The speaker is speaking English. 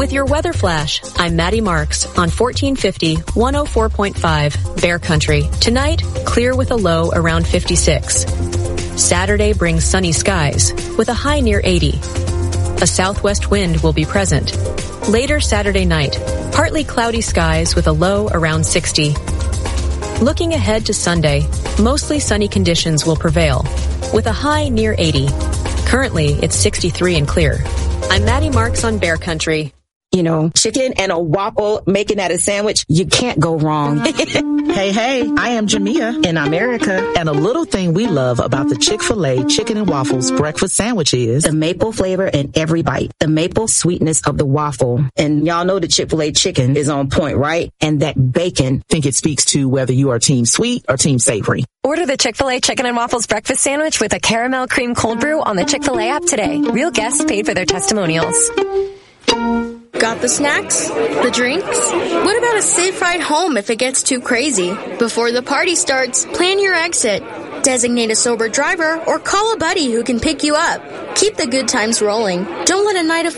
With your weather flash, I'm Maddie Marks on 1450 104.5 Bear Country. Tonight, clear with a low around 56. Saturday brings sunny skies with a high near 80. A southwest wind will be present. Later Saturday night, partly cloudy skies with a low around 60. Looking ahead to Sunday, mostly sunny conditions will prevail with a high near 80. Currently, it's 63 and clear. I'm Maddie Marks on Bear Country. You know, chicken and a waffle, making that a sandwich, you can't go wrong. Hey, I am Jamia. And I'm Erica. And a little thing we love about the Chick-fil-A chicken and waffles breakfast sandwich is the maple flavor in every bite, the maple sweetness of the waffle. And y'all know the Chick-fil-A chicken is on point, right? And that bacon. I think it speaks to whether you are team sweet or team savory. Order the Chick-fil-A chicken and waffles breakfast sandwich with a caramel cream cold brew on the Chick-fil-A app today. Real guests paid for their testimonials. Got the snacks? The drinks? What about a safe ride home if it gets too crazy? Before the party starts, plan your exit. Designate a sober driver or call a buddy who can pick you up. Keep the good times rolling. Don't let a night of